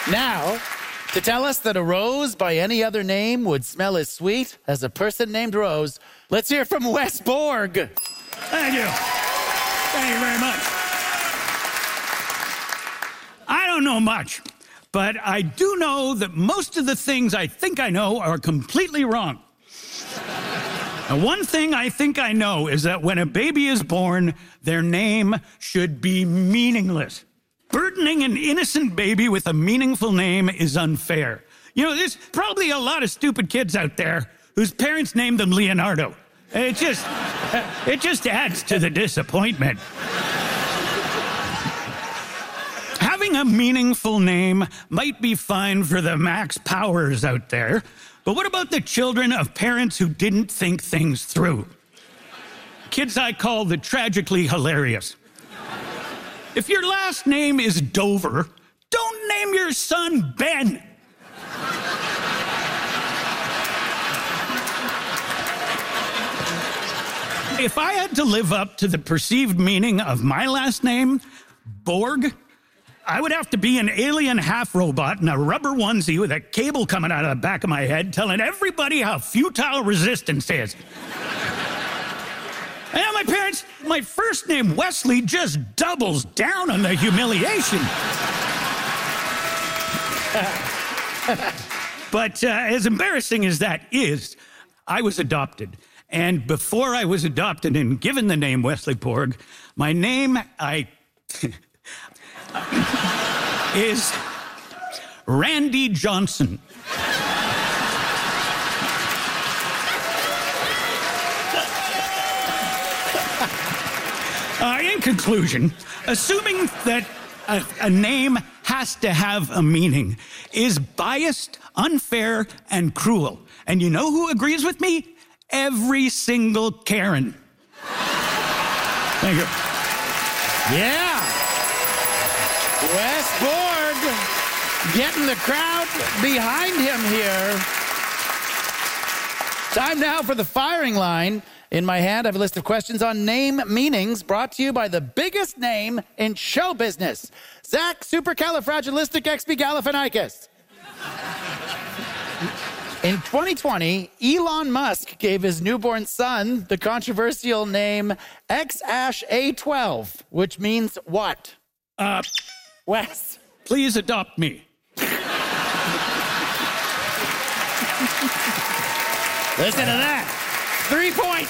Now, to tell us that a rose by any other name would smell as sweet as a person named Rose, let's hear from Wes Borg. Thank you. Thank you very much. I don't know much, but I do know that most of the things I think I know are completely wrong. And one thing I think I know is that when a baby is born, their name should be meaningless. Burdening an innocent baby with a meaningful name is unfair. You know, there's probably a lot of stupid kids out there whose parents named them Leonardo. It just adds to the disappointment. Having a meaningful name might be fine for the Max Powers out there, but what about the children of parents who didn't think things through? Kids I call the tragically hilarious. If your last name is Dover, don't name your son Ben. If I had to live up to the perceived meaning of my last name, Borg, I would have to be an alien half-robot in a rubber onesie with a cable coming out of the back of my head telling everybody how futile resistance is. And my parents, my first name, Wesley, just doubles down on the humiliation. But as embarrassing as that is, I was adopted. And before I was adopted and given the name Wesley Borg, my name, is Randy Johnson. In conclusion, assuming that a name has to have a meaning is biased, unfair, and cruel. And you know who agrees with me? Every single Karen. Thank you. Yeah. Wes Borg getting the crowd behind him here. Time now for the firing line. In my hand, I have a list of questions on name meanings brought to you by the biggest name in show business, Zach Supercalifragilisticexpialidocious. In 2020, Elon Musk gave his newborn son the controversial name XAsh-A12, which means what? Wes. Please adopt me. Listen to that. 3 points.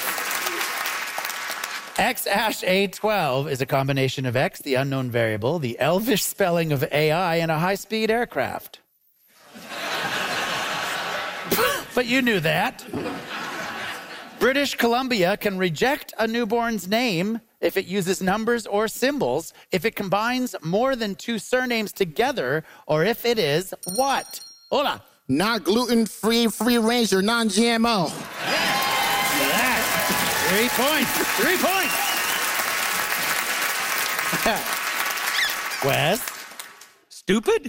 XAsh-A12 is a combination of X, the unknown variable, the elvish spelling of AI, and a high-speed aircraft. But you knew that. British Columbia can reject a newborn's name if it uses numbers or symbols, if it combines more than 2 surnames together, or if it is what? Hola. Not gluten-free, free-range, or non-GMO. That. 3 points. 3 points. Wes? Stupid?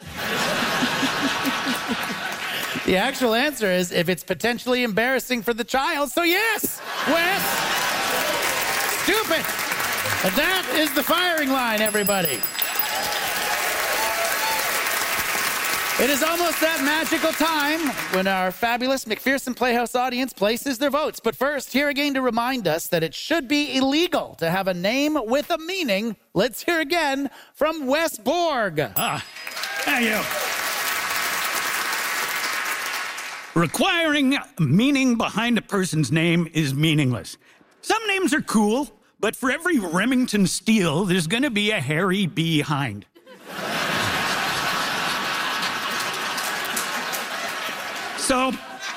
The actual answer is if it's potentially embarrassing for the child, so yes, Wes. Stupid. And that is the firing line, everybody. It is almost that magical time when our fabulous McPherson Playhouse audience places their votes. But first, here again to remind us that it should be illegal to have a name with a meaning. Let's hear again from Wes Borg. Thank you. Requiring meaning behind a person's name is meaningless. Some names are cool, but for every Remington Steele, there's going to be a Harry B. Hind. So,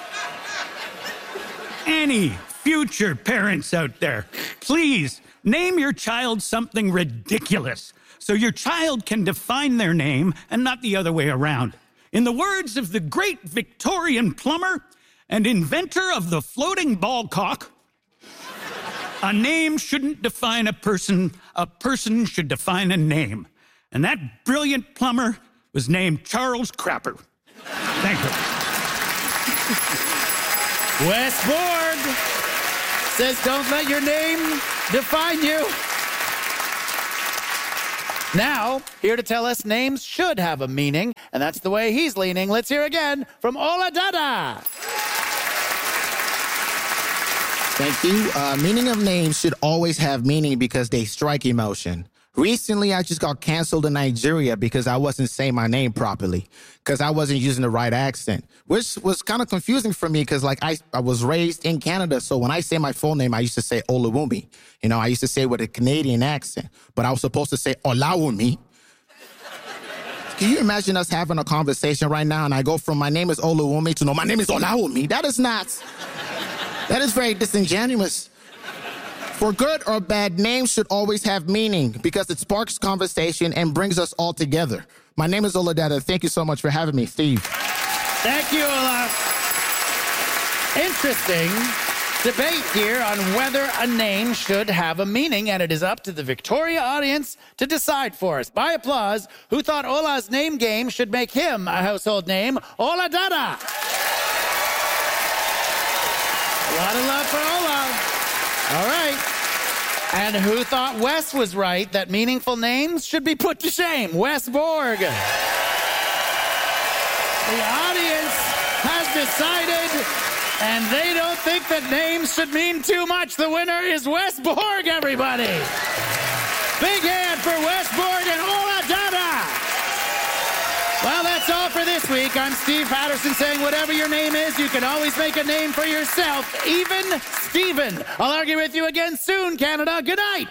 any future parents out there, please name your child something ridiculous so your child can define their name and not the other way around. In the words of the great Victorian plumber and inventor of the floating ball cock, a name shouldn't define a person should define a name. And that brilliant plumber was named Charles Crapper. Thank you. Wes Borg says don't let your name define you. Now, here to tell us names should have a meaning, and that's the way he's leaning. Let's hear again from Ola Dada. Thank you. Meaning of names should always have meaning because they strike emotion. Recently, I just got canceled in Nigeria because I wasn't saying my name properly, because I wasn't using the right accent, which was kind of confusing for me because, like, I was raised in Canada, so when I say my full name, I used to say Olawumi. You know, I used to say it with a Canadian accent, but I was supposed to say Olawumi. Can you imagine us having a conversation right now and I go from my name is Olawumi to no, my name is Olawumi? That is very disingenuous. For good or bad, names should always have meaning because it sparks conversation and brings us all together. My name is Ola Dada. Thank you so much for having me, Steve. Thank you, Ola. Interesting debate here on whether a name should have a meaning, and it is up to the Victoria audience to decide for us. By applause, who thought Ola's name game should make him a household name? Ola Dada. A lot of love for Ola. All right. And who thought Wes was right, that meaningful names should be put to shame? Wes Borg. The audience has decided, and they don't think that names should mean too much. The winner is Wes Borg, everybody. Big hand for Wes Borg and Ola Dada. Well, that's all for this week. I'm Steve Patterson saying whatever your name is, you can always make a name for yourself, even Steven. I'll argue with you again soon, Canada. Good night.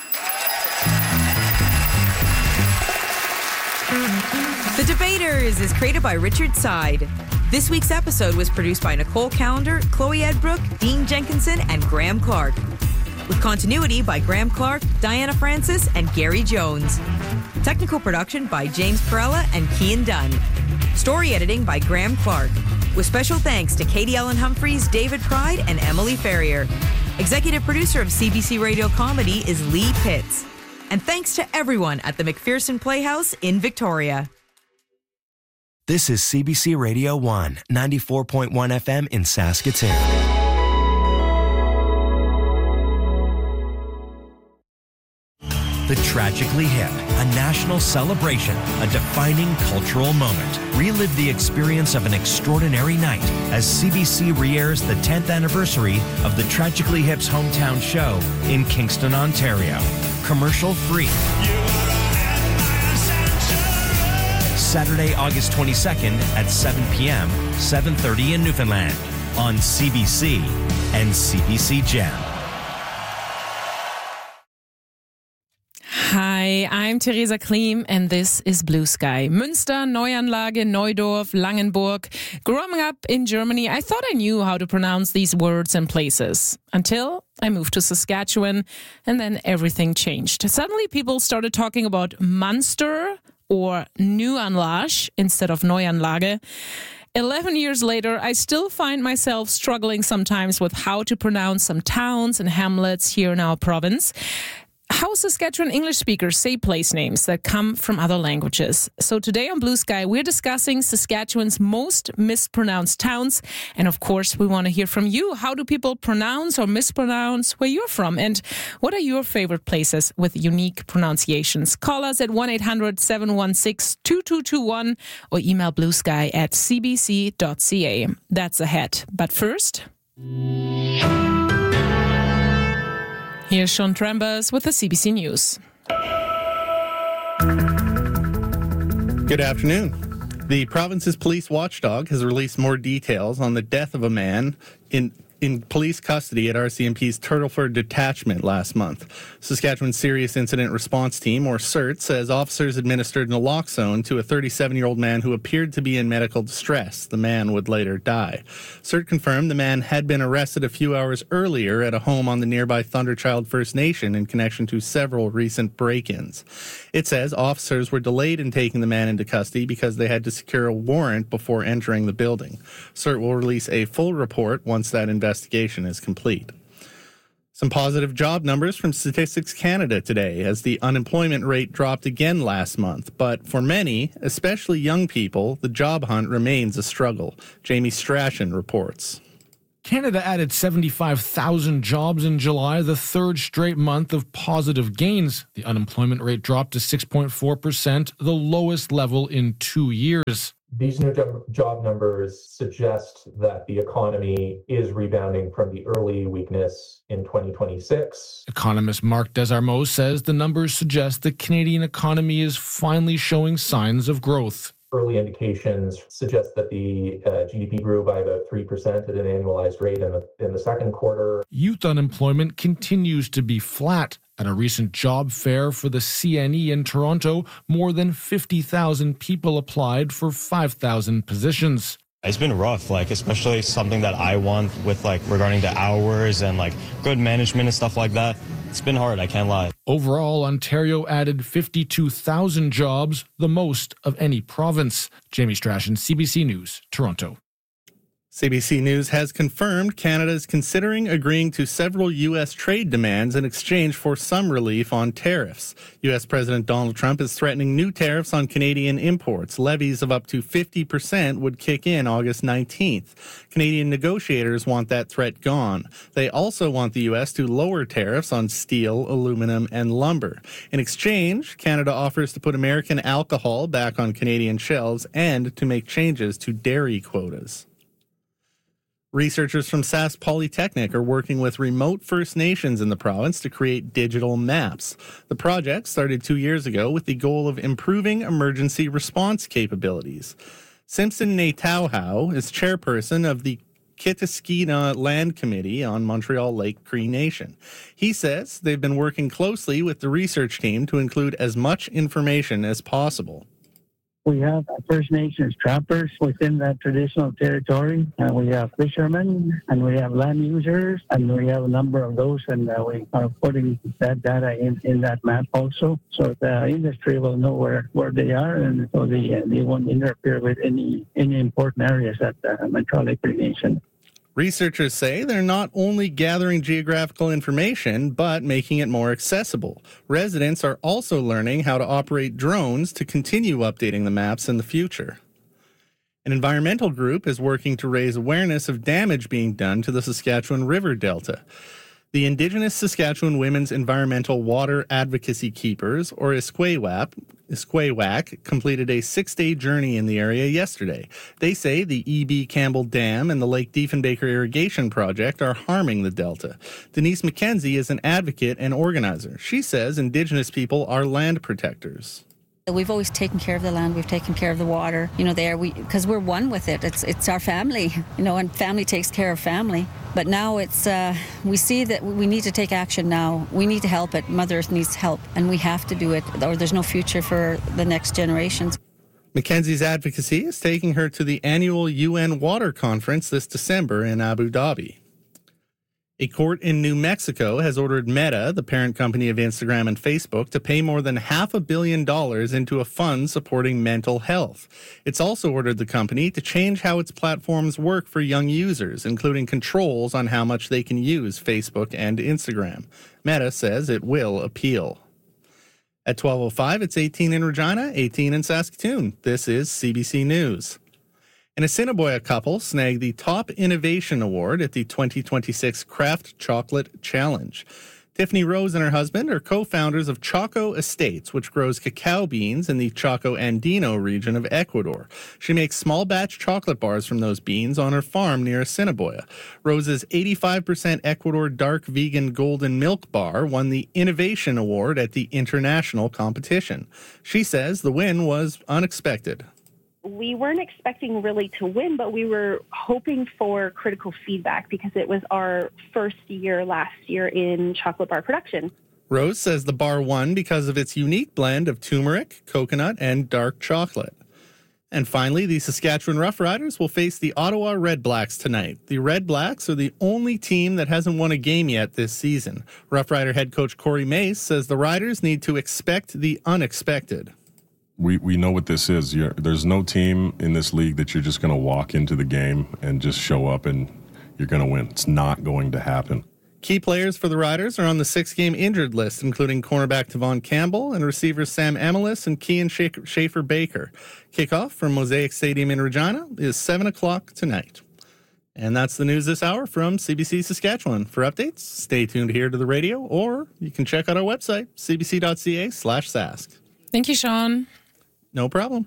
The Debaters is created by Richard Side. This week's episode was produced by Nicole Callender, Chloe Edbrook, Dean Jenkinson, and Graham Clark. With continuity by Graham Clark, Diana Francis, and Gary Jones. Technical production by James Perella and Kian Dunn. Story editing by Graham Clark. With special thanks to Katie Ellen Humphreys, David Pride, and Emily Ferrier. Executive producer of CBC Radio Comedy is Lee Pitts. And thanks to everyone at the McPherson Playhouse in Victoria. This is CBC Radio 1, 94.1 FM in Saskatoon. The Tragically Hip, a national celebration, a defining cultural moment. Relive the experience of an extraordinary night as CBC re-airs the 10th anniversary of the Tragically Hip's hometown show in Kingston, Ontario. Commercial free. Saturday, August 22nd at 7 p.m., 7:30 in Newfoundland on CBC and CBC Gem. Hi, I'm Theresa Klim, and this is Blue Sky. Münster, Neuanlage, Neudorf, Langenburg. Growing up in Germany, I thought I knew how to pronounce these words and places. Until I moved to Saskatchewan, and then everything changed. Suddenly people started talking about Munster or Nieuwanlage instead of Neuanlage. 11 years later, I still find myself struggling sometimes with how to pronounce some towns and hamlets here in our province. How Saskatchewan English speakers say place names that come from other languages. So today on Blue Sky, we're discussing Saskatchewan's most mispronounced towns. And of course, we want to hear from you. How do people pronounce or mispronounce where you're from? And what are your favorite places with unique pronunciations? Call us at 1-800-716-2221 or email bluesky@cbc.ca. That's ahead. But first... Here's Sean Trembers with the CBC News. Good afternoon. The province's police watchdog has released more details on the death of a man in police custody at RCMP's Turtleford detachment last month. Saskatchewan's Serious Incident Response Team, or CERT, says officers administered naloxone to a 37-year-old man who appeared to be in medical distress. The man would later die. CERT confirmed the man had been arrested a few hours earlier at a home on the nearby Thunderchild First Nation in connection to several recent break-ins. It says officers were delayed in taking the man into custody because they had to secure a warrant before entering the building. CERT will release a full report once that investigation is complete. Some positive job numbers from Statistics Canada today as the unemployment rate dropped again last month. But for many, especially young people, the job hunt remains a struggle. Jamie Strachan reports. Canada added 75,000 jobs in July, the third straight month of positive gains. The unemployment rate dropped to 6.4%, the lowest level in 2 years. These new job numbers suggest that the economy is rebounding from the early weakness in 2026. Economist Mark Desarmeaux says the numbers suggest the Canadian economy is finally showing signs of growth. Early indications suggest that the GDP grew by about 3% at an annualized rate in the second quarter. Youth unemployment continues to be flat. At a recent job fair for the CNE in Toronto, more than 50,000 people applied for 5,000 positions. It's been rough, especially something that I want with regarding the hours and good management and stuff like that. It's been hard, I can't lie. Overall, Ontario added 52,000 jobs, the most of any province. Jamie Strachan, CBC News, Toronto. CBC News has confirmed Canada is considering agreeing to several U.S. trade demands in exchange for some relief on tariffs. U.S. President Donald Trump is threatening new tariffs on Canadian imports. Levies of up to 50% would kick in August 19th. Canadian negotiators want that threat gone. They also want the U.S. to lower tariffs on steel, aluminum, and lumber. In exchange, Canada offers to put American alcohol back on Canadian shelves and to make changes to dairy quotas. Researchers from Sask Polytechnic are working with remote First Nations in the province to create digital maps. The project started 2 years ago with the goal of improving emergency response capabilities. Simpson Natauhau is chairperson of the Kitaskeena Land Committee on Montreal Lake Cree Nation. He says they've been working closely with the research team to include as much information as possible. We have First Nations trappers within that traditional territory, and we have fishermen, and we have land users, and we have a number of those, and we are putting that data in that map also, so the industry will know where they are, and so they won't interfere with any important areas at Montreal Lake Cree Nation. Researchers say they're not only gathering geographical information, but making it more accessible. Residents are also learning how to operate drones to continue updating the maps in the future. An environmental group is working to raise awareness of damage being done to the Saskatchewan River Delta. The Indigenous Saskatchewan Women's Environmental Water Advocacy Keepers, or ISKWAC, completed a 6-day journey in the area yesterday. They say the E.B. Campbell Dam and the Lake Diefenbaker Irrigation Project are harming the Delta. Denise McKenzie is an advocate and organizer. She says Indigenous people are land protectors. We've always taken care of the land, we've taken care of the water, because we're one with it. It's our family, and family takes care of family. But now we see that we need to take action now. We need to help it. Mother Earth needs help, and we have to do it, or there's no future for the next generations. Mackenzie's advocacy is taking her to the annual UN Water Conference this December in Abu Dhabi. A court in New Mexico has ordered Meta, the parent company of Instagram and Facebook, to pay more than $500 million into a fund supporting mental health. It's also ordered the company to change how its platforms work for young users, including controls on how much they can use Facebook and Instagram. Meta says it will appeal. At 12:05, it's 18 in Regina, 18 in Saskatoon. This is CBC News. An Assiniboia couple snagged the Top Innovation Award at the 2026 Craft Chocolate Challenge. Tiffany Rose and her husband are co-founders of Choco Estates, which grows cacao beans in the Choco Andino region of Ecuador. She makes small batch chocolate bars from those beans on her farm near Assiniboia. Rose's 85% Ecuador Dark Vegan Golden Milk Bar won the Innovation Award at the international competition. She says the win was unexpected. We weren't expecting really to win, but we were hoping for critical feedback because it was our first year last year in chocolate bar production. Rose says the bar won because of its unique blend of turmeric, coconut, and dark chocolate. And finally, the Saskatchewan Roughriders will face the Ottawa Red Blacks tonight. The Red Blacks are the only team that hasn't won a game yet this season. Roughrider head coach Corey Mace says the Riders need to expect the unexpected. We know what this is. There's no team in this league that you're just going to walk into the game and just show up and you're going to win. It's not going to happen. Key players for the Riders are on the 6-game injured list, including cornerback Tavon Campbell and receivers Sam Emilis and Kean Schaefer-Baker. Kickoff from Mosaic Stadium in Regina is 7 o'clock tonight. And that's the news this hour from CBC Saskatchewan. For updates, stay tuned here to the radio, or you can check out our website, cbc.ca/sask. Thank you, Sean. No problem.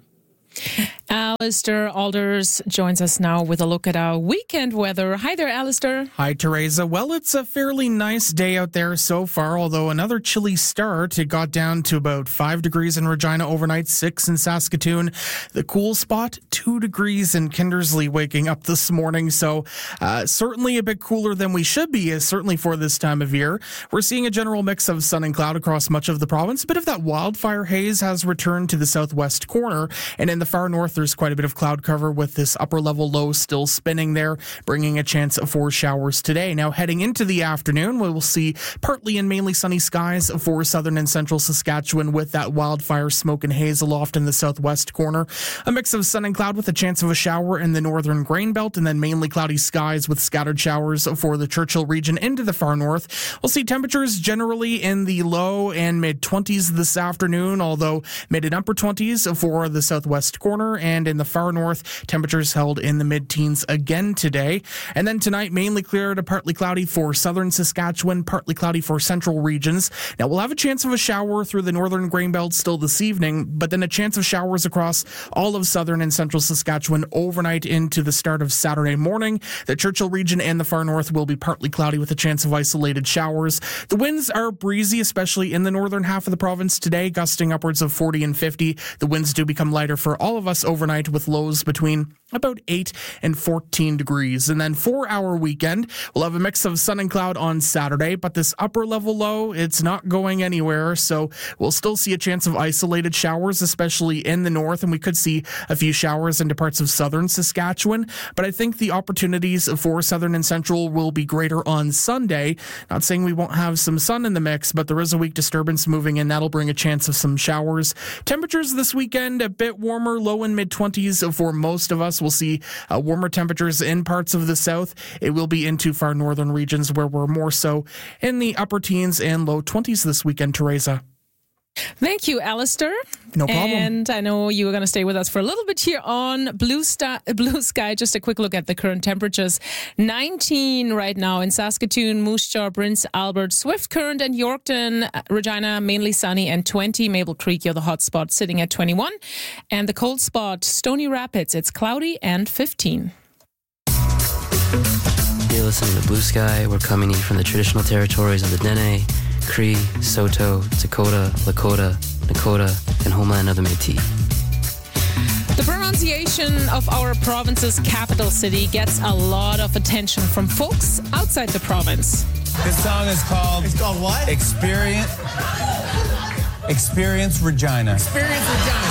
Alistair Alders joins us now with a look at our weekend weather. Hi there, Alistair. Hi, Teresa. Well, it's a fairly nice day out there so far, although another chilly start. It got down to about 5 degrees in Regina overnight, 6 in Saskatoon. The cool spot, 2 degrees in Kindersley waking up this morning. So certainly a bit cooler than we should be, certainly for this time of year. We're seeing a general mix of sun and cloud across much of the province. A bit of that wildfire haze has returned to the southwest corner, and in the far north, there's quite a bit of cloud cover with this upper level low still spinning there, bringing a chance for showers today. Now, heading into the afternoon, we will see partly and mainly sunny skies for southern and central Saskatchewan with that wildfire smoke and haze aloft in the southwest corner. A mix of sun and cloud with a chance of a shower in the northern grain belt, and then mainly cloudy skies with scattered showers for the Churchill region into the far north. We'll see temperatures generally in the low and mid 20s this afternoon, although mid and upper 20s for the southwest corner, and in the far north, temperatures held in the mid-teens again today. And then tonight, mainly clear to partly cloudy for southern Saskatchewan, partly cloudy for central regions. Now, we'll have a chance of a shower through the northern grain belt still this evening, but then a chance of showers across all of southern and central Saskatchewan overnight into the start of Saturday morning. The Churchill region and the far north will be partly cloudy with a chance of isolated showers. The winds are breezy, especially in the northern half of the province today, gusting upwards of 40 and 50. The winds do become lighter for all of us overnight with lows between about 8 and 14 degrees. And then for our weekend, we'll have a mix of sun and cloud on Saturday, but this upper level low, it's not going anywhere. So we'll still see a chance of isolated showers, especially in the north, and we could see a few showers into parts of southern Saskatchewan. But I think the opportunities for southern and central will be greater on Sunday. Not saying we won't have some sun in the mix, but there is a weak disturbance moving in. That'll bring a chance of some showers. Temperatures this weekend, a bit warmer, low and mid 20s for most of us. We'll see warmer temperatures in parts of the south. It will be into far northern regions where we're more so in the upper teens and low 20s this weekend, Teresa. Thank you, Alistair. No problem. And I know you were going to stay with us for a little bit here on Blue Sky. Just a quick look at the current temperatures. 19 right now in Saskatoon, Moose Jaw, Prince Albert, Swift Current and Yorkton, Regina, mainly sunny, and 20. Maple Creek, you're the hot spot, sitting at 21. And the cold spot, Stony Rapids, it's cloudy and 15. You're listening to Blue Sky. We're coming in from the traditional territories of the Dene, Cree, Saulteaux, Dakota, Lakota, Nakota, and homeland of the Métis. The pronunciation of our province's capital city gets a lot of attention from folks outside the province. This song is called... It's called what? Experience Regina. Experience Regina.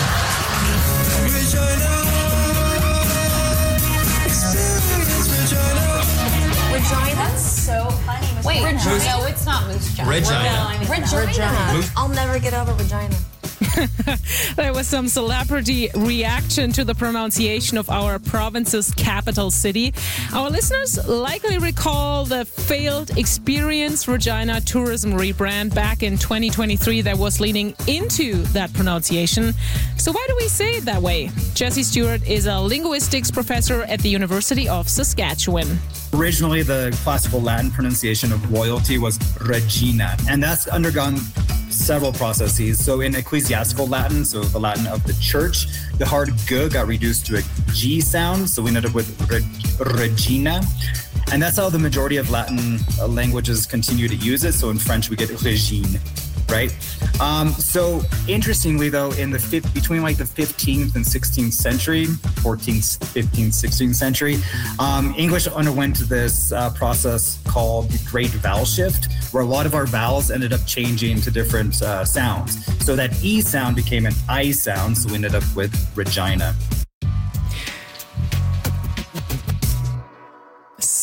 Regina? So funny. Wait, Regina? No, it's not Moose Jaw. Regina. I'll never get over Regina. There was some celebrity reaction to the pronunciation of our province's capital city. Our listeners likely recall the failed Experience Regina tourism rebrand back in 2023 that was leaning into that pronunciation. So why do we say it that way? Jesse Stewart is a linguistics professor at the University of Saskatchewan. Originally, the classical Latin pronunciation of royalty was Regina, and that's undergone several processes. So in ecclesiastical Latin, so the Latin of the church, the hard G got reduced to a G sound, so we ended up with Regina. And that's how the majority of Latin languages continue to use it. So in French, we get Regine, right? So interestingly, though, in the between like the 15th and 16th century, 14th, 15th, 16th century, English underwent this process called the Great Vowel Shift, where a lot of our vowels ended up changing to different sounds. So that E sound became an I sound, so we ended up with Regina.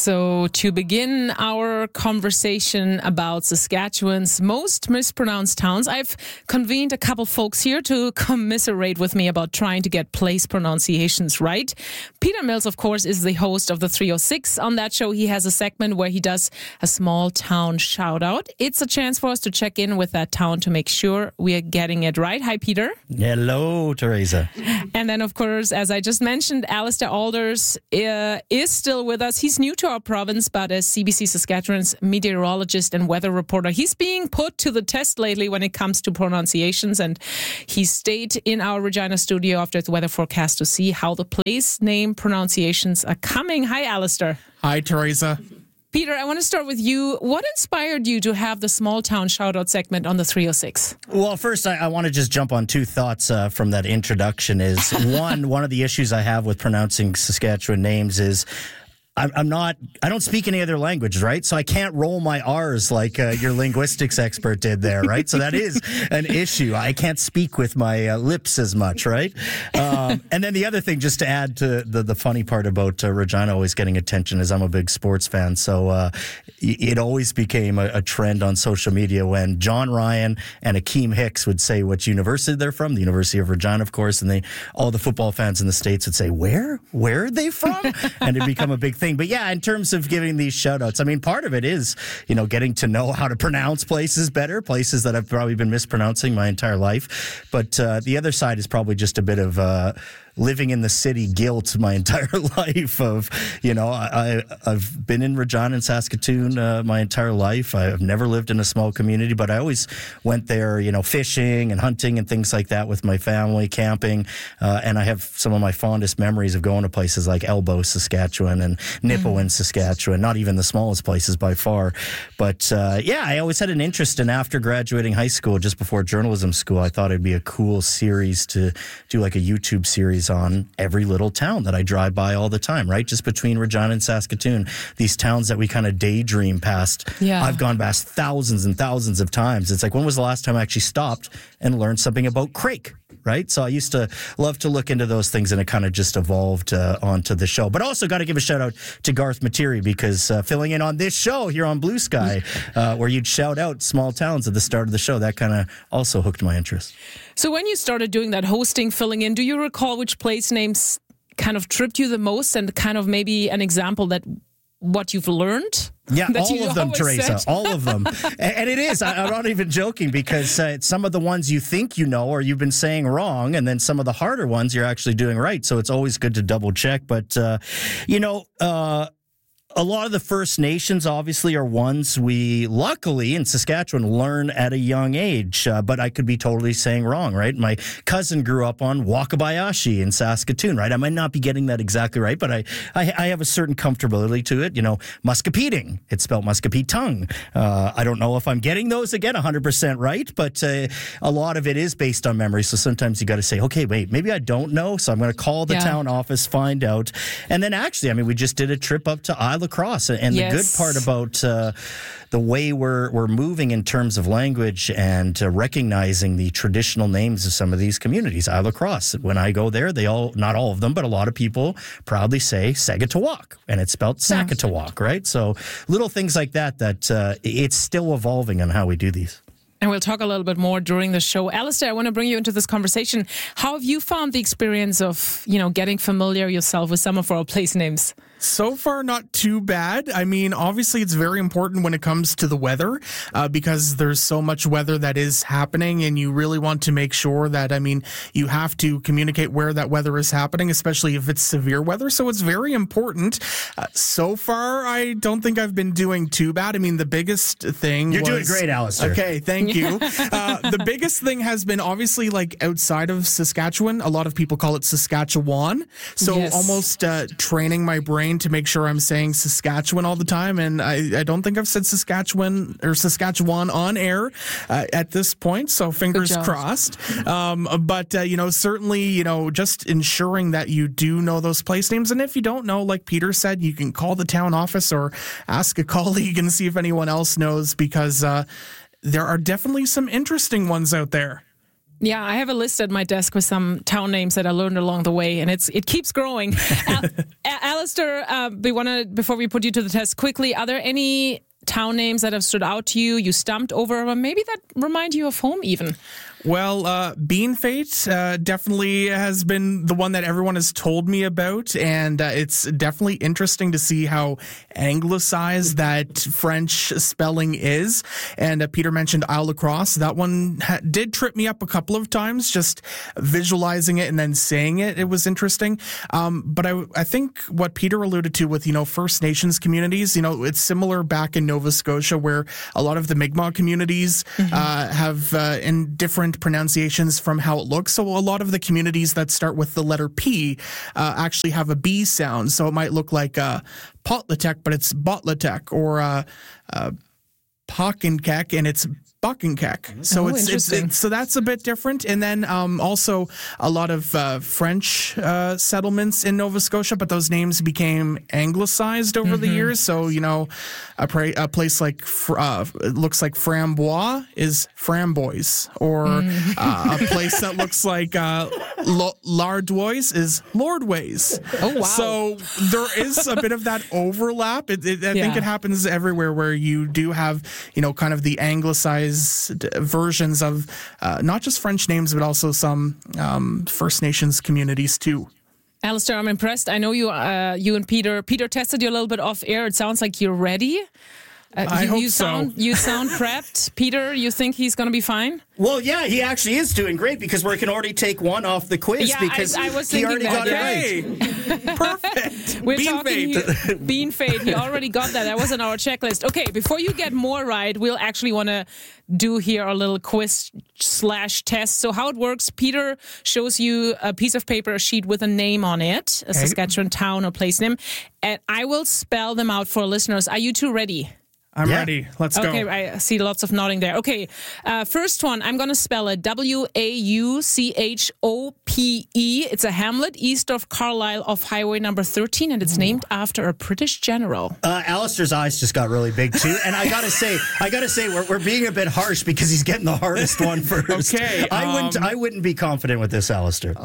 So to begin our conversation about Saskatchewan's most mispronounced towns, I've convened a couple folks here to commiserate with me about trying to get place pronunciations right. Peter Mills, of course, is the host of the 306. On that show, he has a segment where he does a small town shout out. It's a chance for us to check in with that town to make sure we are getting it right. Hi, Peter. Hello, Teresa. And then, of course, as I just mentioned, Alistair Alders is still with us. He's new to our province, but as CBC Saskatchewan's meteorologist and weather reporter, he's being put to the test lately when it comes to pronunciations. And he stayed in our Regina studio after the weather forecast to see how the place name pronunciations are coming. Hi, Alistair. Hi, Teresa. Peter, I want to start with you. What inspired you to have the small town shout-out segment on the 306? Well, first, I want to just jump on two thoughts from that introduction. Is one of the issues I have with pronouncing Saskatchewan names is I don't speak any other language, right? So I can't roll my R's like your linguistics expert did there, right? So that is an issue. I can't speak with my lips as much, right? And then the other thing, just to add to the funny part about Regina always getting attention, is I'm a big sports fan. So it always became a trend on social media when John Ryan and Akeem Hicks would say what university they're from, the University of Regina, of course, and all the football fans in the States would say, where are they from? And it'd become a big thing. But yeah, in terms of giving these shout outs, I mean, part of it is, getting to know how to pronounce places better, places that I've probably been mispronouncing my entire life. But the other side is probably just a bit of living in the city guilt my entire life of, I've been in Regina and Saskatoon my entire life. I've never lived in a small community, but I always went there, fishing and hunting and things like that with my family, camping. And I have some of my fondest memories of going to places like Elbow, Saskatchewan, and Nipawin, Saskatchewan, not even the smallest places by far. But I always had an interest in, after graduating high school, just before journalism school, I thought it'd be a cool series to do like a YouTube series on every little town that I drive by all the time, right? Just between Regina and Saskatoon, these towns that we kind of daydream past. Yeah. I've gone past thousands and thousands of times. It's like, when was the last time I actually stopped and learned something about Crake? Right? So I used to love to look into those things, and it kind of just evolved onto the show. But also got to give a shout out to Garth Materi, because filling in on this show here on Blue Sky, where you'd shout out small towns at the start of the show, that kind of also hooked my interest. So when you started doing that hosting, filling in, do you recall which place names kind of tripped you the most, and kind of maybe an example that what you've learned? Yeah, all of them, Teresa, all of them. And it is, I'm not even joking, because some of the ones you think you know or you've been saying wrong, and then some of the harder ones you're actually doing right. So it's always good to double check. But, a lot of the First Nations obviously are ones we luckily in Saskatchewan learn at a young age, but I could be totally saying wrong, right? My cousin grew up on Wakabayashi in Saskatoon, right? I might not be getting that exactly right, but I have a certain comfortability to it. Muscapeding, it's spelled Muscapetung. I don't know if I'm getting those again 100% right, but a lot of it is based on memory. So sometimes you got to say, okay, wait, maybe I don't know. So I'm going to call the town office, find out. And then actually, we just did a trip up to Isla Cross, and the good part about the way we're moving in terms of language and recognizing the traditional names of some of these communities. Isla Cross, when I go there, not all of them, but a lot of people proudly say Sagatawak, and it's spelled Sakatawak, right? So little things like that it's still evolving on how we do these. And we'll talk a little bit more during the show. Alistair, I want to bring you into this conversation. How have you found the experience of, getting familiar yourself with some of our place names? So far, not too bad. Obviously, it's very important when it comes to the weather because there's so much weather that is happening, and you really want to make sure that, you have to communicate where that weather is happening, especially if it's severe weather. So it's very important. So far, I don't think I've been doing too bad. The biggest thing You're doing great, Alistair. Okay, thank you. The biggest thing has been obviously outside of Saskatchewan. A lot of people call it Saskatchewan. So almost training my brain to make sure I'm saying Saskatchewan all the time. And I don't think I've said Saskatchewan or Saskatchewan on air at this point. So fingers crossed. But certainly, just ensuring that you do know those place names. And if you don't know, like Peter said, you can call the town office or ask a colleague and see if anyone else knows, because there are definitely some interesting ones out there. Yeah, I have a list at my desk with some town names that I learned along the way, and it keeps growing. Alistair, before we put you to the test quickly, are there any town names that have stood out to you, you stumped over, or maybe that remind you of home even? Well, Bean Fate definitely has been the one that everyone has told me about, and it's definitely interesting to see how anglicized that French spelling is. And Peter mentioned Isle La Crosse. That one did trip me up a couple of times, just visualizing it and then saying it. It was interesting. But I think what Peter alluded to with, First Nations communities, it's similar back in Nova Scotia where a lot of the Mi'kmaq communities have in different pronunciations from how it looks. So a lot of the communities that start with the letter P actually have a B sound. So it might look like Potlatech, but it's Botlatech, or Pockenkek, and it's Buckenkek. So so that's a bit different. And then also a lot of French settlements in Nova Scotia, but those names became anglicized over the years. So, a place like it looks like Frambois is Framboise, or a place that looks like Lardois is Lordways. Oh, wow. So there is a bit of that overlap. I think it happens everywhere where you do have, kind of the anglicized versions of not just French names, but also some First Nations communities too. Alistair, I'm impressed. I know you and Peter tested you a little bit off air. It sounds like you're ready. I hope so. You sound prepped. Peter, you think he's going to be fine? Well, yeah, he actually is doing great because we can already take one off the quiz because I was he already got it right. Perfect. We're talking Bean Fate. He already got that. That was on our checklist. Okay, before you get more right, we'll actually want to do here a little quiz/test. So how it works, Peter shows you a piece of paper, a sheet with a name on it, a Saskatchewan town or place name, and I will spell them out for listeners. Are you two ready? I'm ready. Let's go. Okay, I see lots of nodding there. Okay, first one, I'm going to spell it Wauchope. It's a hamlet east of Carlisle off Highway number 13, and it's named after a British general. Alistair's eyes just got really big too, and I gotta say, we're being a bit harsh because he's getting the hardest one first. Okay, I wouldn't be confident with this, Alistair.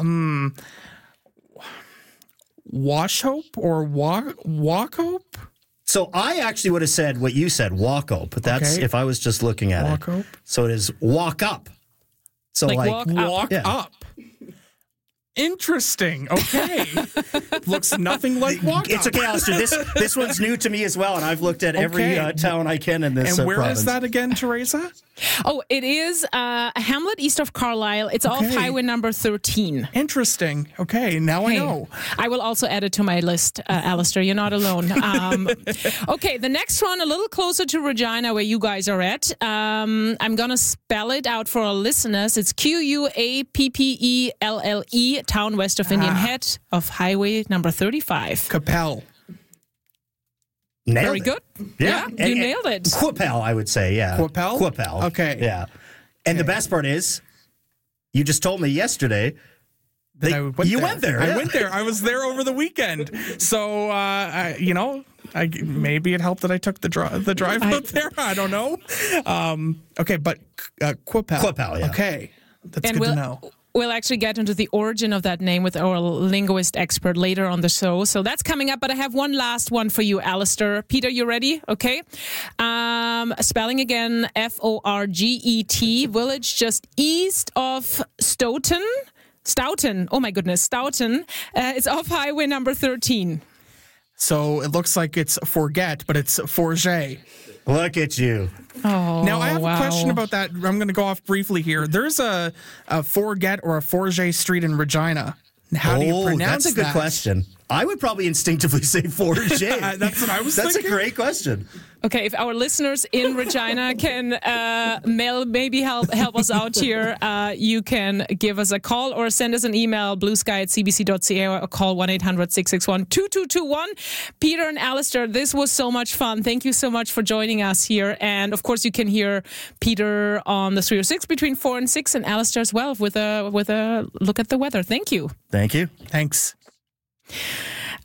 Wauchope or Wauchope? So I actually would have said what you said, walk up, but that's if I was just looking at walk it. Up. So it is walk up. So like walk up. Interesting. Okay. Looks nothing like walk It's up. okay, Alistair. This one's new to me as well, and I've looked at every town I can in this And where province. is that again, Teresa? Oh, it is a hamlet east of Carlisle. It's off Highway number 13. Interesting. Okay, now I know. I will also add it to my list, Alistair. You're not alone. Okay, the next one, a little closer to Regina, where you guys are at. I'm going to spell it out for our listeners. It's Quappelle, town west of Indian Head, of Highway number 35. Capel. Very good. Yeah, you nailed it. Quappelle, I would say, yeah. Quappelle? Okay. Yeah. And the best part is, you just told me yesterday that you went there. I went there. I was there over the weekend. So, maybe it helped that I took the drive out there. I don't know. Okay, but Quappelle. Quappelle, yeah. Okay. That's good to know. We'll actually get into the origin of that name with our linguist expert later on the show. So that's coming up, but I have one last one for you, Alistair. Peter, you ready? Okay. Spelling again, Forget, village just east of Stoughton. Oh my goodness, Stoughton. It's off Highway number 13. So it looks like it's forget, but it's forget. Look at you. Oh, now, I have a question about that. I'm going to go off briefly here. There's a Forget or a Forget Street in Regina. How do you pronounce that? That's a good question. I would probably instinctively say Forget. That's what I was thinking. That's a great question. Okay, if our listeners in Regina can maybe help us out here, you can give us a call or send us an email, bluesky@cbc.ca, or call 1-800-661-2221. Peter and Alistair, this was so much fun. Thank you so much for joining us here. And of course, you can hear Peter on the 306 between 4 and 6, and Alistair as well with a look at the weather. Thank you. Thank you. Thanks.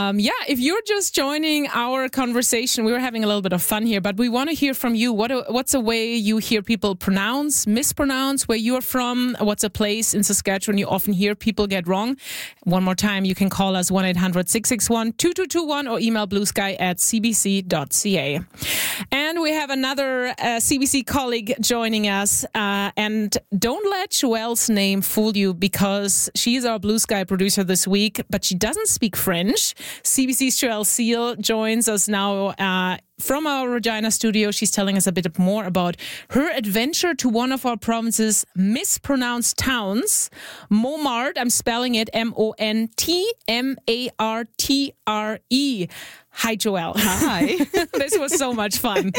If you're just joining our conversation, we were having a little bit of fun here, but we want to hear from you. What's a way you hear people mispronounce where you're from? What's a place in Saskatchewan you often hear people get wrong? One more time, you can call us 1-800-661-2221 or email bluesky@cbc.ca. And we have another CBC colleague joining us. And don't let Joelle's name fool you, because she's our Blue Sky producer this week, but she doesn't speak French. CBC's Joelle Seal joins us now from our Regina studio. She's telling us a bit more about her adventure to one of our province's mispronounced towns, Montmartre. I'm spelling it Montmartre. Hi, Joelle. Hi. This was so much fun.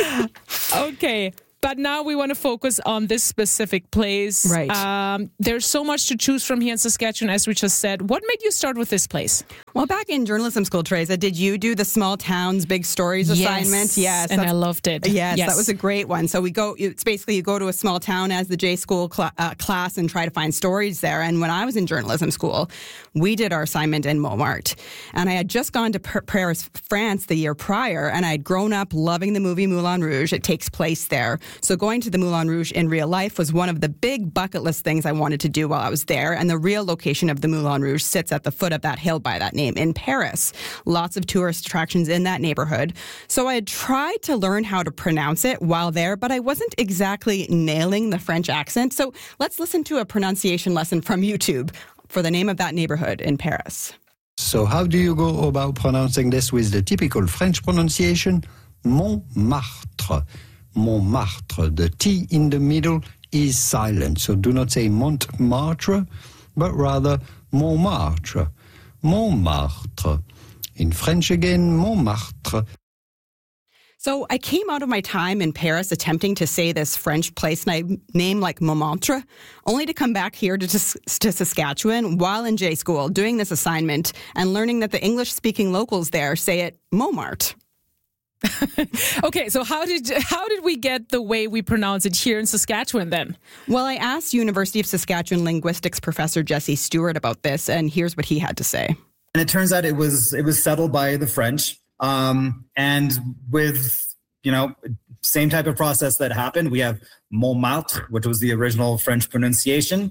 Okay. But now we want to focus on this specific place. Right. There's so much to choose from here in Saskatchewan, as we just said. What made you start with this place? Well, back in journalism school, Teresa, did you do the small towns, big stories assignment? Yes, and I loved it. Yes, that was a great one. So it's basically you go to a small town as the J School class and try to find stories there. And when I was in journalism school, we did our assignment in Montmartre. And I had just gone to Paris, France the year prior, and I'd grown up loving the movie Moulin Rouge. It takes place there. So going to the Moulin Rouge in real life was one of the big bucket list things I wanted to do while I was there. And the real location of the Moulin Rouge sits at the foot of that hill by that name in Paris. Lots of tourist attractions in that neighborhood. So I had tried to learn how to pronounce it while there, but I wasn't exactly nailing the French accent. So let's listen to a pronunciation lesson from YouTube for the name of that neighborhood in Paris. So how do you go about pronouncing this with the typical French pronunciation? Montmartre. Montmartre. The T in the middle is silent. So do not say Montmartre, but rather Montmartre. Montmartre. In French again, Montmartre. So I came out of my time in Paris attempting to say this French place name like Montmartre, only to come back here to Saskatchewan while in J School doing this assignment and learning that the English-speaking locals there say it Montmartre. Okay, so how did we get the way we pronounce it here in Saskatchewan then? Well, I asked University of Saskatchewan linguistics professor Jesse Stewart about this, and here's what he had to say. And it turns out it was settled by the French, and with same type of process that happened. We have Montmartre, which was the original French pronunciation.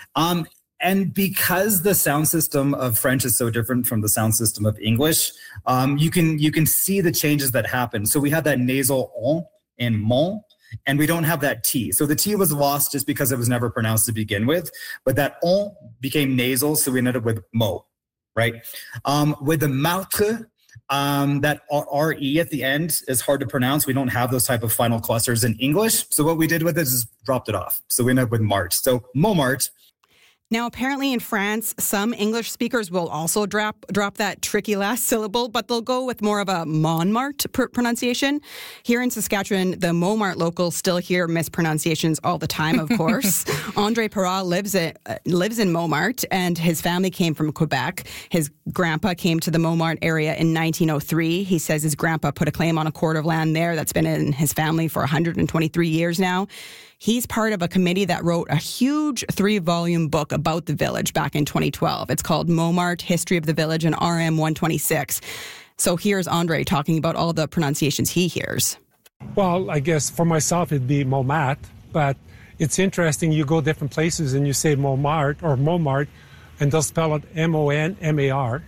And because the sound system of French is so different from the sound system of English, you can see the changes that happen. So we have that nasal on in Mont, and we don't have that T. So the T was lost just because it was never pronounced to begin with, but that on became nasal, so we ended up with mo, right? With the Martre, that R-E at the end is hard to pronounce. We don't have those type of final clusters in English. So what we did with it is dropped it off. So we ended up with Martre. So Montmartre. Now, apparently in France, some English speakers will also drop that tricky last syllable, but they'll go with more of a Montmartre pronunciation. Here in Saskatchewan, the Montmartre locals still hear mispronunciations all the time, of course. Andre Perrat lives in Montmartre, and his family came from Quebec. His grandpa came to the Montmartre area in 1903. He says his grandpa put a claim on a quart of land there that's been in his family for 123 years now. He's part of a committee that wrote a huge 3-volume book about the village back in 2012. It's called Montmartre, History of the Village and RM 126. So here's Andre talking about all the pronunciations he hears. Well, I guess for myself it'd be Montmartre, but it's interesting. You go different places and you say Montmartre or Montmartre, and they'll spell it M-O-N-M-A-R.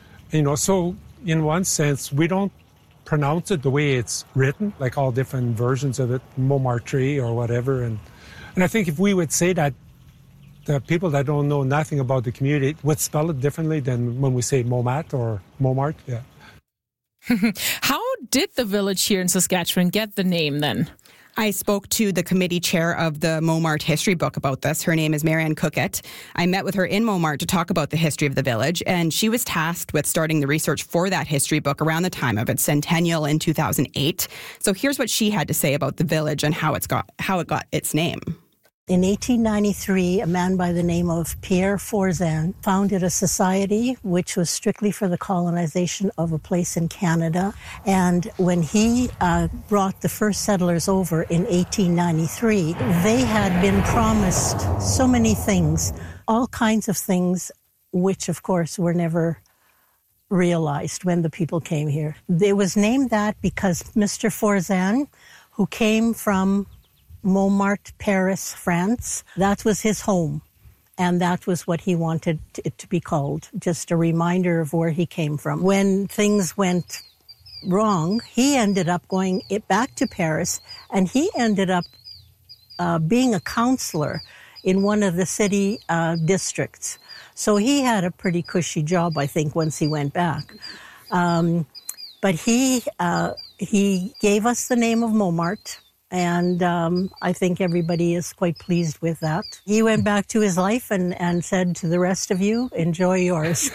So in one sense, we don't pronounce it the way it's written, like all different versions of it, Montmartre or whatever. And I think if we would say that, the people that don't know nothing about the community would spell it differently than when we say Montmartre or Montmartre. Yeah. How did the village here in Saskatchewan get the name then? I spoke to the committee chair of the Montmartre history book about this. Her name is Marianne Cookett. I met with her in Montmartre to talk about the history of the village, and she was tasked with starting the research for that history book around the time of its centennial in 2008. So here's what she had to say about the village and how it got its name. In 1893, a man by the name of Pierre Forzan founded a society which was strictly for the colonization of a place in Canada. And when he brought the first settlers over in 1893, they had been promised so many things, all kinds of things, which of course were never realized when the people came here. It was named that because Mr. Forzan, who came from Montmartre, Paris, France, that was his home. And that was what he wanted it to be called, just a reminder of where he came from. When things went wrong, he ended up going back to Paris, and he ended up being a counselor in one of the city districts. So he had a pretty cushy job, I think, once he went back. But he gave us the name of Montmartre, and I think everybody is quite pleased with that. He went back to his life and said to the rest of you, enjoy yours.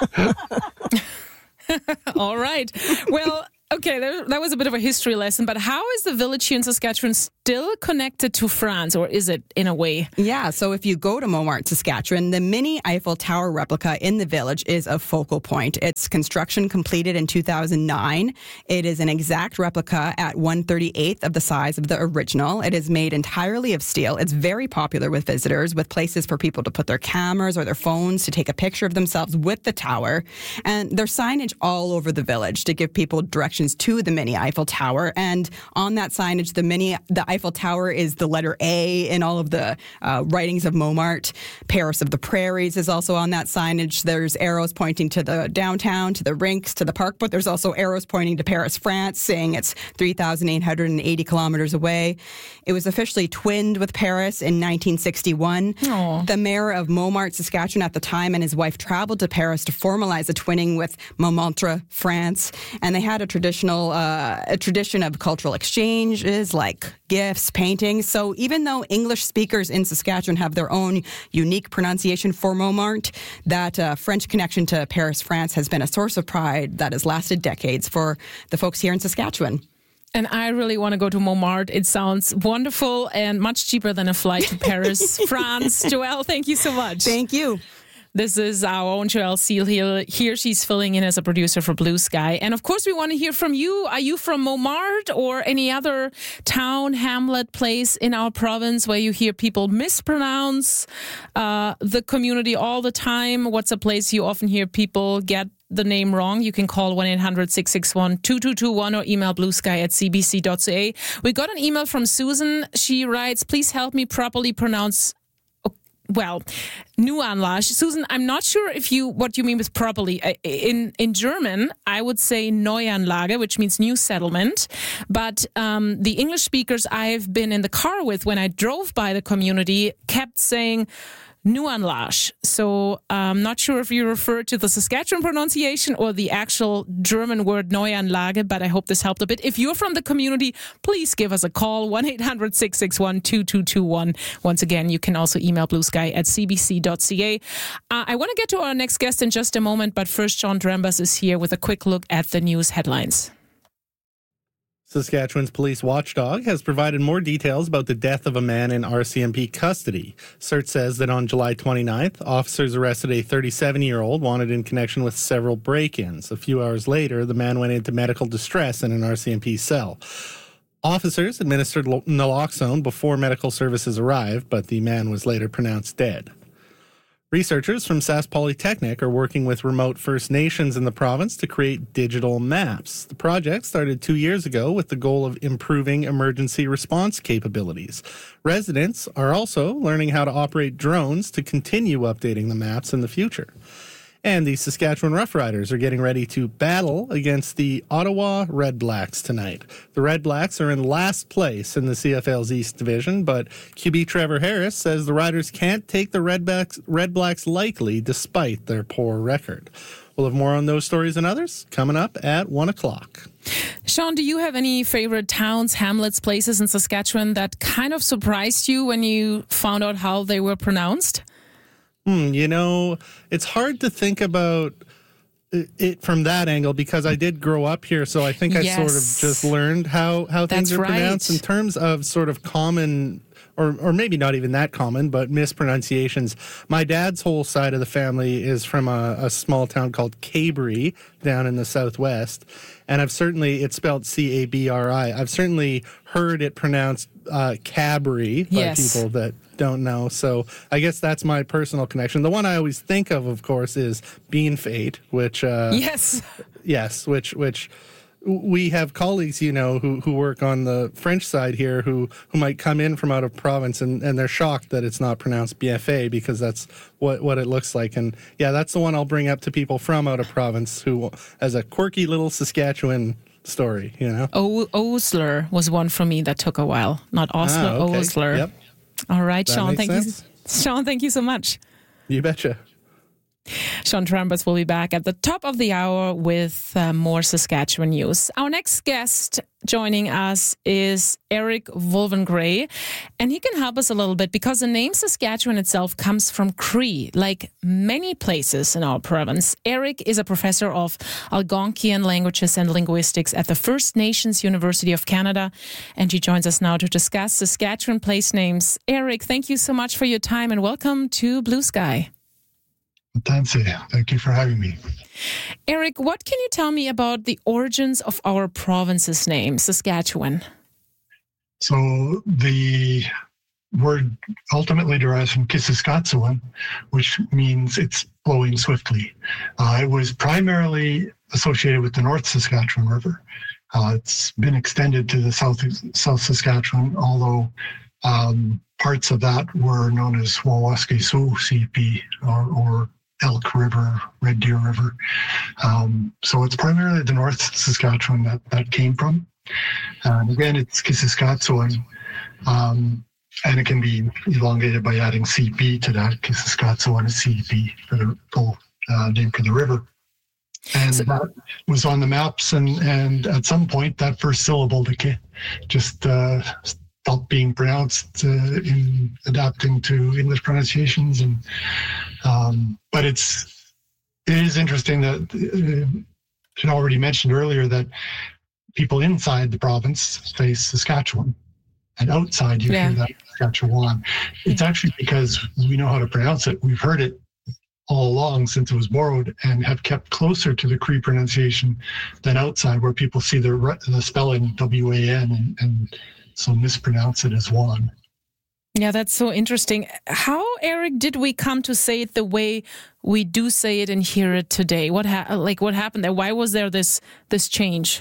All right. Well, okay, that was a bit of a history lesson, but how is the village here in Saskatchewan still connected to France, or is it in a way? Yeah, so if you go to Montmartre, Saskatchewan, the mini Eiffel Tower replica in the village is a focal point. Its construction completed in 2009. It is an exact replica at 1/38th of the size of the original. It is made entirely of steel. It's very popular with visitors, with places for people to put their cameras or their phones to take a picture of themselves with the tower. And there's signage all over the village to give people directions to the mini Eiffel Tower. And on that signage, the Eiffel Tower is the letter A in all of the writings of Montmartre. Paris of the Prairies is also on that signage. There's arrows pointing to the downtown, to the rinks, to the park, but there's also arrows pointing to Paris, France, saying it's 3,880 kilometers away. It was officially twinned with Paris in 1961. Aww. The mayor of Montmartre, Saskatchewan at the time, and his wife traveled to Paris to formalize the twinning with Montmartre, France, and they had a tradition of cultural exchanges like gifts, paintings. So even though English speakers in Saskatchewan have their own unique pronunciation for Montmartre, that French connection to Paris, France has been a source of pride that has lasted decades for the folks here in Saskatchewan. And I really want to go to Montmartre. It sounds wonderful and much cheaper than a flight to Paris, France. Joelle, thank you so much. Thank you. This is our own Joelle Seal here. She's filling in as a producer for Blue Sky. And of course, we want to hear from you. Are you from Montmartre or any other town, hamlet, place in our province where you hear people mispronounce the community all the time? What's a place you often hear people get the name wrong? You can call 1-800-661-2221 or email bluesky@cbc.ca. We got an email from Susan. She writes, please help me properly pronounce Neuanlage. Susan, I'm not sure what you mean with properly. In German, I would say Neuanlage, which means new settlement. But the English speakers I've been in the car with when I drove by the community kept saying Neuanlage. So I'm not sure if you refer to the Saskatchewan pronunciation or the actual German word Neuanlage, but I hope this helped a bit. If you're from the community, please give us a call, 1-800-661-2221. Once again, you can also email bluesky@cbc.ca. I want to get to our next guest in just a moment, but first, John Drembers is here with a quick look at the news headlines. Saskatchewan's police watchdog has provided more details about the death of a man in RCMP custody. CERT says that on July 29th, officers arrested a 37-year-old wanted in connection with several break-ins. A few hours later, the man went into medical distress in an RCMP cell. Officers administered naloxone before medical services arrived, but the man was later pronounced dead. Researchers from Sask Polytechnic are working with remote First Nations in the province to create digital maps. The project started 2 years ago with the goal of improving emergency response capabilities. Residents are also learning how to operate drones to continue updating the maps in the future. And the Saskatchewan Roughriders are getting ready to battle against the Ottawa Red Blacks tonight. The Red Blacks are in last place in the CFL's East Division, but QB Trevor Harris says the Riders can't take the Red Blacks lightly despite their poor record. We'll have more on those stories and others coming up at 1 o'clock. Sean, do you have any favorite towns, hamlets, places in Saskatchewan that kind of surprised you when you found out how they were pronounced? It's hard to think about it from that angle because I did grow up here, so I think I sort of just learned how things are pronounced in terms of sort of common, or maybe not even that common, but mispronunciations. My dad's whole side of the family is from a small town called Cabri down in the southwest, and it's spelled Cabri. I've certainly heard it pronounced Cabri by people that don't know. So I guess that's my personal connection. The one I always think of course, is Bean Fate, which yes, which we have colleagues, who work on the French side here who might come in from out of province and they're shocked that it's not pronounced Bienfait because that's what it looks like. And yeah, that's the one I'll bring up to people from out of province who as a quirky little Saskatchewan story, Osler was one for me that took a while. Not Osler, okay. Osler. Yep. All right, That Sean, makes sense. Sean, thank you so much. You betcha. Sean Trambus will be back at the top of the hour with more Saskatchewan news. Our next guest joining us is Eric Wolvengray, and he can help us a little bit because the name Saskatchewan itself comes from Cree, like many places in our province. Eric is a professor of Algonquian languages and linguistics at the First Nations University of Canada, and he joins us now to discuss Saskatchewan place names. Eric, thank you so much for your time and welcome to Blue Sky. Thank you for having me. Eric, what can you tell me about the origins of our province's name, Saskatchewan? So the word ultimately derives from Kisaskatchewan, which means it's flowing swiftly. It was primarily associated with the North Saskatchewan River. It's been extended to the South Saskatchewan, although parts of that were known as Wawaski-Sioux CP or Elk River, Red Deer River. So it's primarily the North Saskatchewan that came from. Again, it's Kisaskatchewan, and it can be elongated by adding CP to that. Kisaskatchewan is CP for the full name for the river. And that was on the maps, and at some point, that first syllable, the K, just stopped being pronounced in adapting to English pronunciations. But it is interesting that I already mentioned earlier that people inside the province say Saskatchewan, and outside you hear that Saskatchewan. It's actually because we know how to pronounce it. We've heard it all along since it was borrowed and have kept closer to the Cree pronunciation than outside, where people see the spelling W-A-N and so mispronounce it as Wan. Yeah, that's so interesting. How, Eric, did we come to say it the way we do say it and hear it today? What happened there? Why was there this change?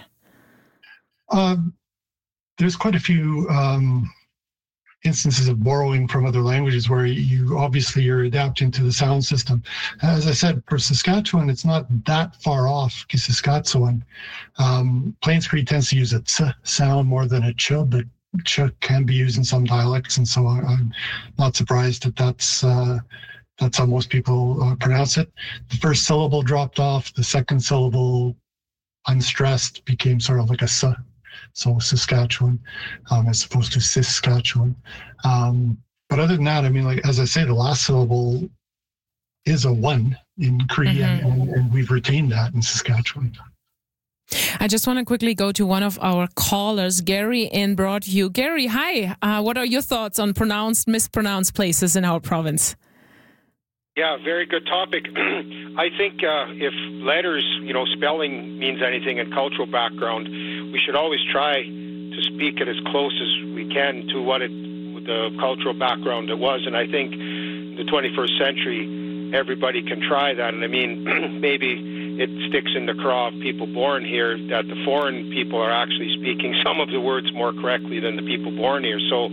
There's quite a few instances of borrowing from other languages where you're adapting to the sound system. As I said, for Saskatchewan, it's not that far off Kisaskatchewan. Plains Cree tends to use a ts sound more than a ch, but ch can be used in some dialects, and so I'm not surprised that's how most people pronounce it. The first syllable dropped off. The second syllable, unstressed, became sort of like a s. So Saskatchewan, as opposed to Saskatchewan. But other than that, I mean, like as I say, the last syllable is a one in Cree, and we've retained that in Saskatchewan. I just want to quickly go to one of our callers, Gary in Broadview. Gary, hi. What are your thoughts on mispronounced places in our province? Yeah, very good topic. I think if letters, spelling means anything in cultural background, we should always try to speak it as close as we can to the cultural background it was. And I think in the 21st century, everybody can try that. And I mean, maybe it sticks in the craw of people born here that the foreign people are actually speaking some of the words more correctly than the people born here. So,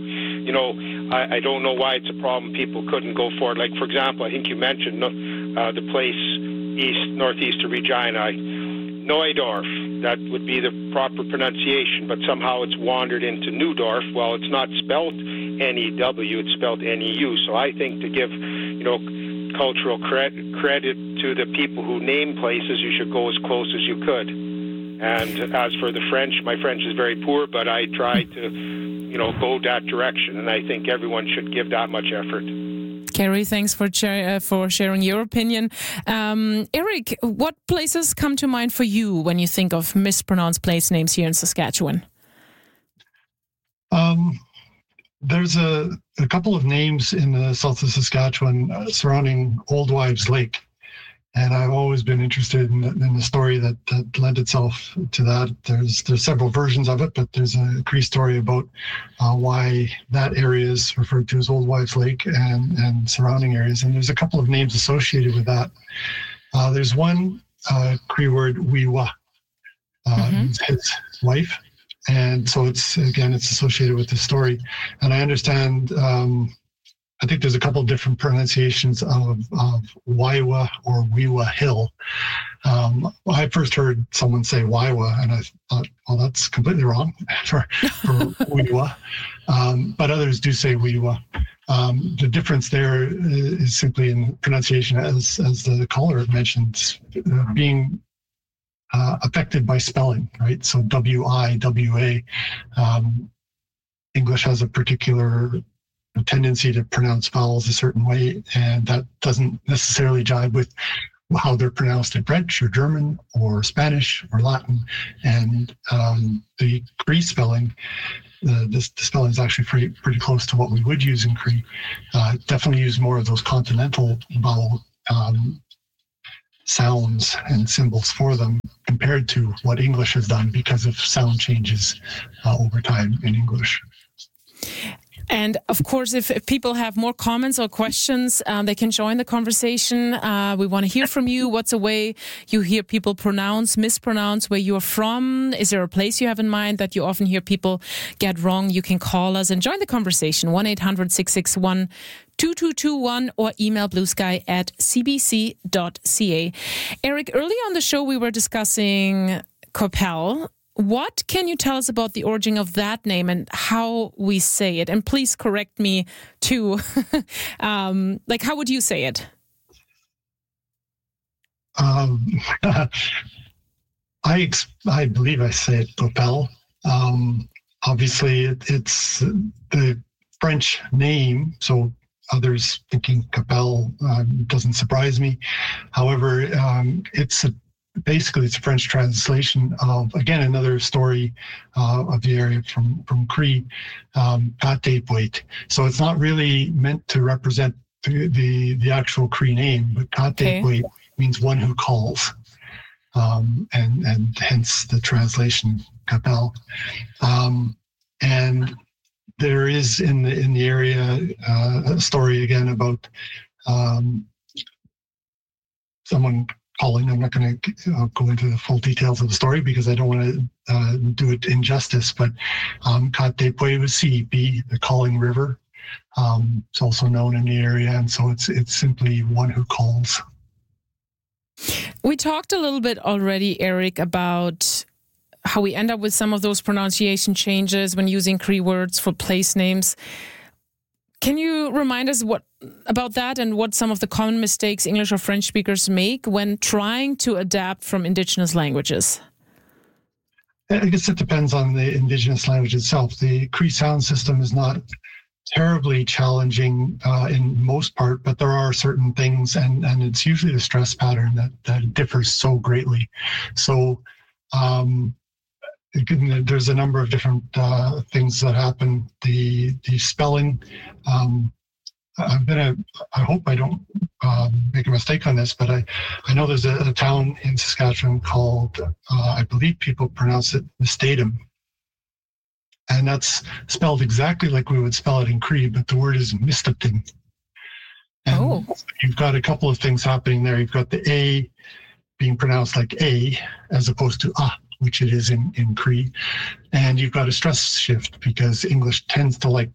I don't know why it's a problem people couldn't go for it. Like, for example, I think you mentioned the place northeast of Regina, Neudorf. That would be the proper pronunciation, but somehow it's wandered into Neudorf. Well, it's not spelled N-E-W, it's spelled N-E-U. So I think to give, cultural credit to the people who name places, you should go as close as you could. And as for the French, my French is very poor, but I try to, go that direction, and I think everyone should give that much effort. Carrie, thanks for sharing your opinion. Eric, what places come to mind for you when you think of mispronounced place names here in Saskatchewan? There's a couple of names in the south of Saskatchewan surrounding Old Wives Lake. And I've always been interested in the story that lent itself to that. There's several versions of it, but there's a Cree story about why that area is referred to as Old Wives Lake and surrounding areas. And there's a couple of names associated with that. There's one Cree word, Wiwa, his wife. And so it's associated with the story. And I understand, I think there's a couple of different pronunciations of Waiwa or Wiwa Hill. I first heard someone say Waiwa, and I thought, well, that's completely wrong for Wiwa. But others do say Wiwa. The difference there is simply in pronunciation, as the caller mentioned, being affected by spelling, right? So W-I-W-A. English has a particular tendency to pronounce vowels a certain way, and that doesn't necessarily jive with how they're pronounced in French or German or Spanish or Latin. And the Cree spelling, the spelling is actually pretty close to what we would use in Cree. Definitely use more of those continental vowel sounds and symbols for them compared to what English has done because of sound changes over time in English. And of course, if people have more comments or questions, they can join the conversation. We want to hear from you. What's a way you hear people mispronounce where you're from? Is there a place you have in mind that you often hear people get wrong? You can call us and join the conversation. 1-800-661-2221 or email bluesky@cbc.ca. Eric, early on the show, we were discussing Qu'Appelle. What can you tell us about the origin of that name and how we say it? And please correct me too. How would you say it? I believe I say it Qu'Appelle. Obviously, it's the French name, so others thinking Qu'Appelle doesn't surprise me. However, it's a French translation of, again, another story of the area from Cree, Kate. So it's not really meant to represent the actual Cree name, but Kate means one who calls, and hence the translation Qu'Appelle. And there is in the area a story again about someone calling. I'm not going to go into the full details of the story because I don't want to do it injustice, but Kate-Pwewasi, the calling river. It's also known in the area, and so it's simply one who calls. We talked a little bit already, Eric, about how we end up with some of those pronunciation changes when using Cree words for place names. Can you remind us about that and what some of the common mistakes English or French speakers make when trying to adapt from indigenous languages? I guess it depends on the indigenous language itself. The Cree sound system is not terribly challenging in most part, but there are certain things, and it's usually the stress pattern that differs so greatly. So there's a number of different things that happen. The spelling, I hope I don't make a mistake on this, but I know there's a town in Saskatchewan called, I believe people pronounce it Mistatum. And that's spelled exactly like we would spell it in Cree, but the word is Mistatim. And you've got a couple of things happening there. You've got the A being pronounced like A as opposed to which it is in Cree. And you've got a stress shift because English tends to like,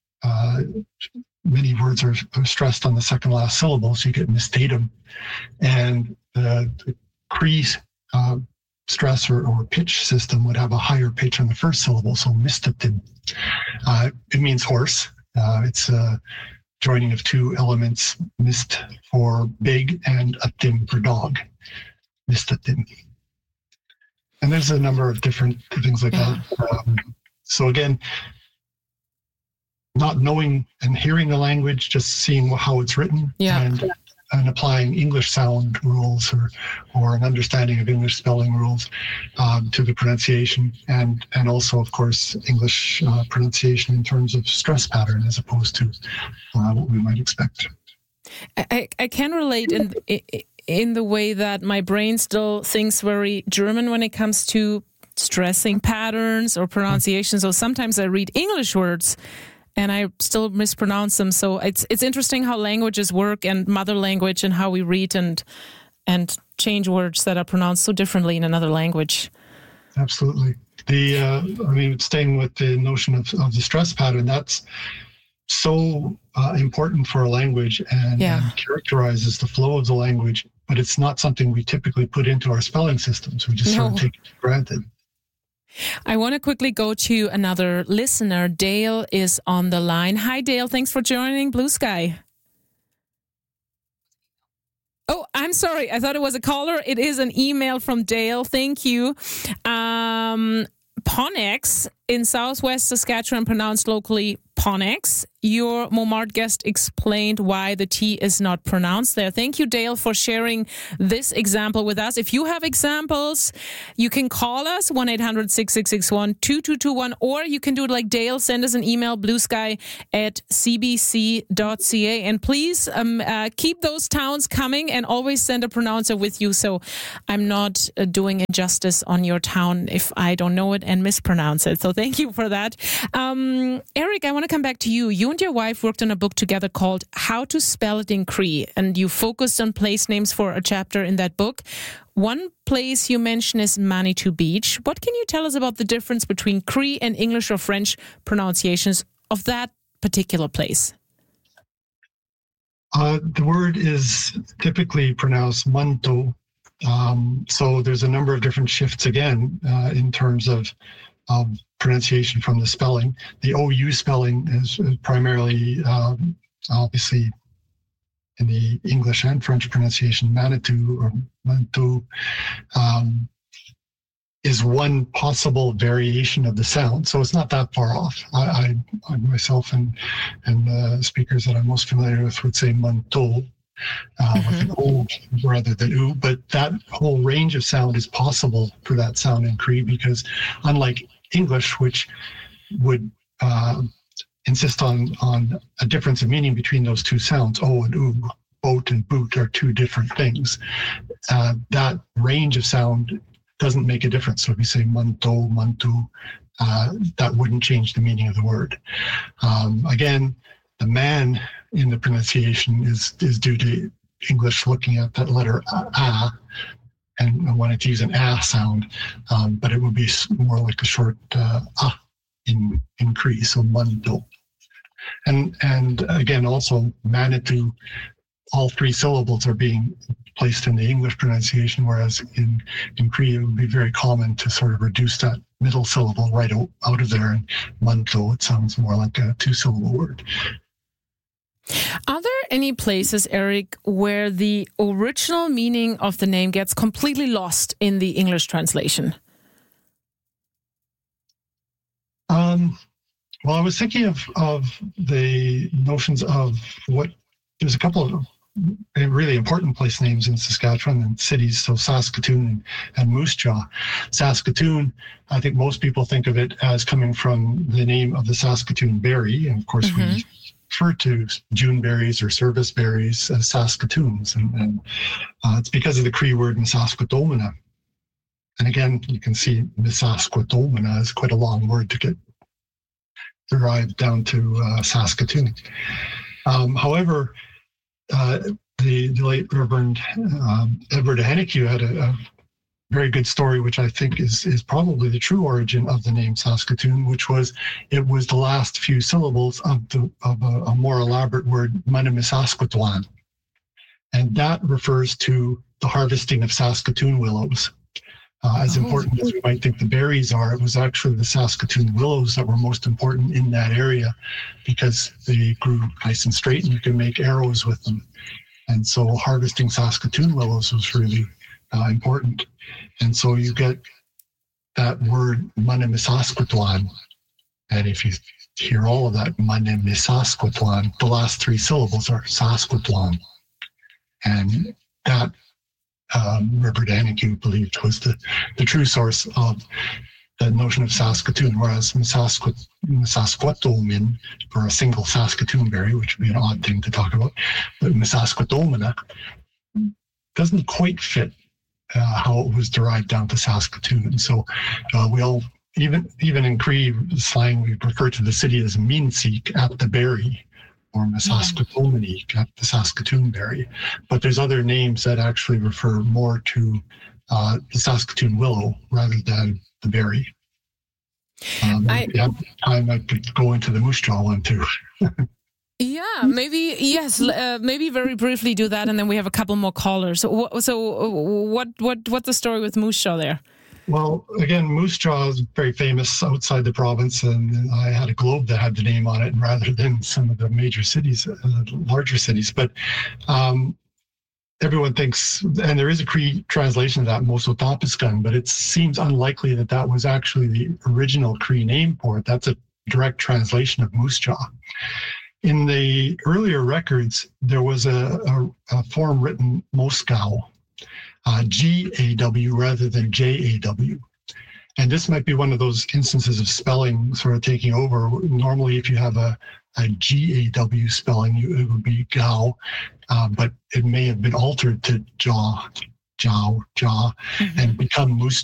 many words are stressed on the second last syllable, so you get Mistatum. And the Cree stress or pitch system would have a higher pitch on the first syllable, so Mistatim. It means horse. It's a joining of two elements, mist for big and atim for dog. Mistatim. And there's a number of different things like that. So again, not knowing and hearing the language, just seeing how it's written and applying English sound rules or an understanding of English spelling rules to the pronunciation, and also, of course, English pronunciation in terms of stress pattern as opposed to what we might expect. I can relate in the way that my brain still thinks very German when it comes to stressing patterns or pronunciation. So sometimes I read English words and I still mispronounce them. So it's interesting how languages work and mother language and how we read and change words that are pronounced so differently in another language. Absolutely. Staying with the notion of the stress pattern, that's so important for a language and characterizes the flow of the language, but it's not something we typically put into our spelling systems. We just sort of take it for granted. I want to quickly go to another listener. Dale is on the line. Hi, Dale. Thanks for joining Blue Sky. Oh, I'm sorry. I thought it was a caller. It is an email from Dale. Thank you. Ponex in Southwest Saskatchewan, pronounced locally Ponex. Your Montmartre guest explained why the T is not pronounced there. Thank you, Dale, for sharing this example with us. If you have examples, you can call us 1-800-6661-2221, or you can do it like Dale. Send us an email, bluesky@cbc.ca. And please keep those towns coming and always send a pronouncer with you, so I'm not doing injustice on your town if I don't know it and mispronounce it. So thank you for that. Eric, I want to come back to you. You and your wife worked on a book together called How to Spell It in Cree, and you focused on place names for a chapter in that book. One place you mention is Manitou Beach. What can you tell us about the difference between Cree and English or French pronunciations of that particular place? The word is typically pronounced Manto. So there's a number of different shifts again in terms of pronunciation from the spelling. The OU spelling is primarily, obviously, in the English and French pronunciation, Manitou or Mantou, is one possible variation of the sound. So it's not that far off. I myself and speakers that I'm most familiar with would say Manteau, with an O rather than U, but that whole range of sound is possible for that sound in Cree, because unlike English, which would insist on a difference of meaning between those two sounds, O and U, boat and boot are two different things. That range of sound doesn't make a difference. So if you say manto, mantu, that wouldn't change the meaning of the word. Again, the man in the pronunciation is due to English looking at that letter A and wanting to use an A sound, but it would be more like a short A in Cree, so manto. And again, also Manitou, all three syllables are being placed in the English pronunciation, whereas in Cree it would be very common to sort of reduce that middle syllable right out of there. And manto, it sounds more like a two-syllable word. Are there any places, Eric, where the original meaning of the name gets completely lost in the English translation? Well, I was thinking of the notions of there's a couple of really important place names in Saskatchewan and cities, so Saskatoon and Moose Jaw. Saskatoon, I think most people think of it as coming from the name of the Saskatoon berry, and of course we refer to June berries or service berries as Saskatoons, and it's because of the Cree word Misasquatomina. And again, you can see Misasquatomina is quite a long word to get derived down to Saskatoon. However, the late Reverend Edward Hennique had a very good story, which I think is probably the true origin of the name Saskatoon, which was it was the last few syllables of a more elaborate word, Manimisaskatwan. And that refers to the harvesting of Saskatoon willows. As important as we might think the berries are, it was actually the Saskatoon willows that were most important in that area because they grew nice and straight and you can make arrows with them. And so harvesting Saskatoon willows was really important. And so you get that word Manimisaskatwan. And if you hear all of that, Manimisaskatwan, the last three syllables are Saskatwan. And that Reverend Hennique believed was the true source of the notion of Saskatoon, whereas Misasquatomin, for a single Saskatoon berry, which would be an odd thing to talk about, but Misasquatomina, doesn't quite fit how it was derived down to Saskatoon. And so we all, even in Cree slang, we refer to the city as Meanseek at the Berry, or Saskatoonique at the Saskatoon Berry. But there's other names that actually refer more to the Saskatoon willow rather than the berry. I could go into the moose jaw one too. Yeah, maybe, yes, maybe very briefly do that, and then we have a couple more callers. What's the story with moose jaw there? Well, again, Moose Jaw is very famous outside the province, and I had a globe that had the name on it rather than some of the major cities, larger cities. But everyone thinks, and there is a Cree translation of that, Mosotapiskan, but it seems unlikely that that was actually the original Cree name for it. That's a direct translation of Moose Jaw. In the earlier records, there was a form written Moscow, G-A-W rather than J-A-W. And this might be one of those instances of spelling sort of taking over. Normally, if you have a G-A-W spelling, it would be Gao, but it may have been altered to jaw, and become Moose